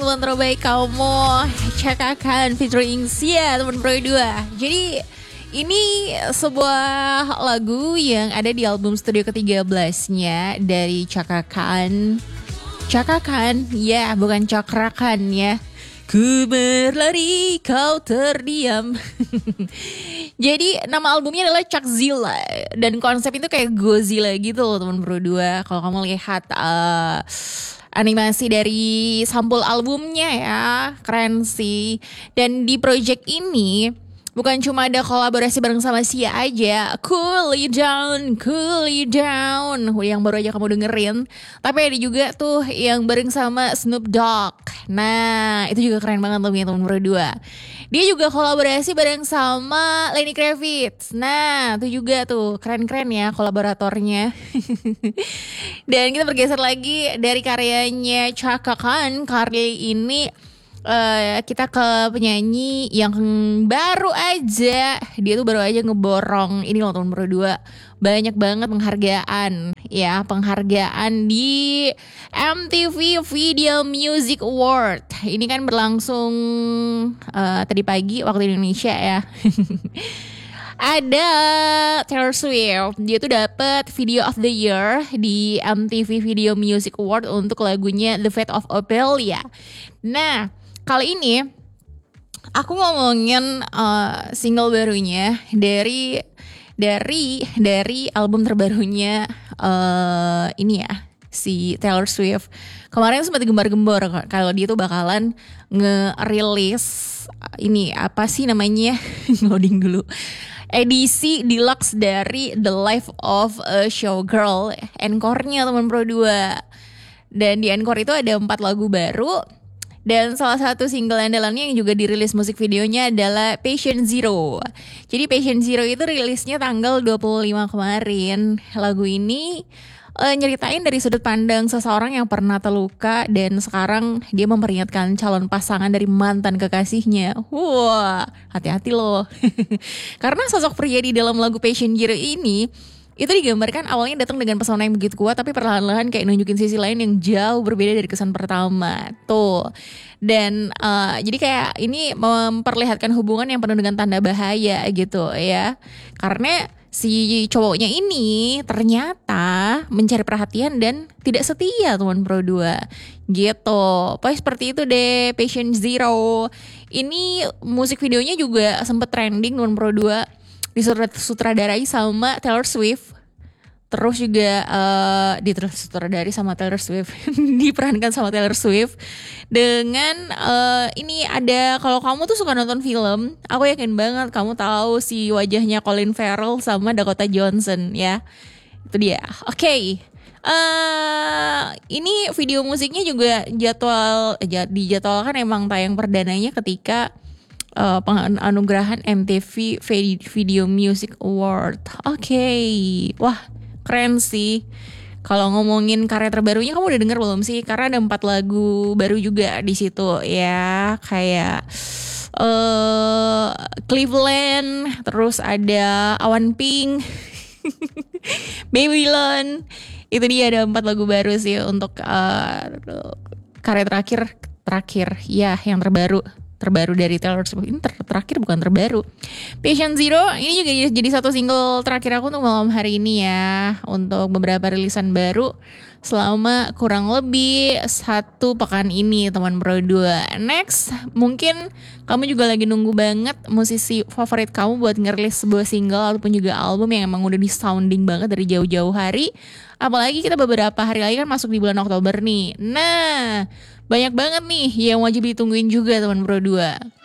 teman terbaik kamu, Cakakan featuring Sia teman pro 2. Jadi ini sebuah lagu yang ada di album studio ke-13-nya dari Cakakan. Cakakan, ya bukan cakrakan ya. Ku berlari kau terdiam. Jadi nama albumnya adalah Cakzilla. Dan konsep itu kayak Godzilla gitu loh teman pro 2. Kalau kamu lihat animasi dari sampul albumnya ya, keren sih. Dan di project ini bukan cuma ada kolaborasi bareng sama Sia aja, Cool It Down yang baru aja kamu dengerin, tapi ada juga tuh yang bareng sama Snoop Dogg. Nah itu juga keren banget lagunya teman berdua. Dia juga kolaborasi bareng sama Lenny Kravitz. Nah itu juga tuh keren-keren ya kolaboratornya. Dan kita bergeser lagi dari karyanya Cakakan. Kali ini kita ke penyanyi yang baru aja. Dia tuh baru aja ngeborong ini loh teman berdua, banyak banget penghargaan ya, penghargaan di MTV Video Music Award. Ini kan berlangsung tadi pagi waktu Indonesia ya. Ada Taylor Swift, dia tuh dapat Video of the Year di MTV Video Music Award untuk lagunya The Fate of Ophelia. Nah kali ini aku ngomongin single barunya dari album terbarunya ini ya, si Taylor Swift. Kemarin sempat gembar-gembor kalau dia tuh bakalan nge-release ini apa sih namanya? Loading dulu. Edisi deluxe dari The Life of a Showgirl, encore-nya teman pro 2. Dan di encore itu ada 4 lagu baru. Dan salah satu single andalannya yang juga dirilis musik videonya adalah Patient Zero. Jadi Patient Zero itu rilisnya tanggal 25 kemarin. Lagu ini nyeritain dari sudut pandang seseorang yang pernah terluka dan sekarang dia memperingatkan calon pasangan dari mantan kekasihnya. Wah, hati-hati loh. Karena sosok pria di dalam lagu Patient Zero ini itu digambarkan awalnya datang dengan pesona yang begitu kuat, tapi perlahan-lahan kayak nunjukin sisi lain yang jauh berbeda dari kesan pertama. Tuh. Dan jadi kayak ini memperlihatkan hubungan yang penuh dengan tanda bahaya gitu ya. Karena si cowoknya ini ternyata mencari perhatian dan tidak setia teman pro 2 gitu. Pokoknya seperti itu deh Patient Zero. Ini musik videonya juga sempet trending teman pro 2. Disutradarai sama Taylor Swift. Terus juga disutradarai sama Taylor Swift. Diperankan sama Taylor Swift. Dengan ini ada, kalau kamu tuh suka nonton film, aku yakin banget kamu tahu si wajahnya Colin Farrell sama Dakota Johnson ya. Itu dia. Oke. Ini video musiknya juga dijadwalkan emang tayang perdananya ketika penganugerahan MTV Video Music Award. Oke. Wah, keren sih. Kalau ngomongin karya terbarunya kamu udah denger belum sih? Karena ada 4 lagu baru juga di situ ya, kayak Cleveland, terus ada Awan Pink, Babylon. Itu dia, ada 4 lagu baru sih untuk karya terakhir ya, yang terbaru dari Taylor Swift. Ini terakhir bukan terbaru. Patient Zero ini juga jadi satu single terakhir aku untuk malam hari ini ya, untuk beberapa rilisan baru selama kurang lebih 1 pekan ini teman pro 2. Next, mungkin kamu juga lagi nunggu banget musisi favorit kamu buat ngerilis sebuah single ataupun juga album yang emang udah di sounding banget dari jauh-jauh hari. Apalagi kita beberapa hari lagi kan masuk di bulan Oktober nih. Nah, banyak banget nih yang wajib ditungguin juga teman pro 2.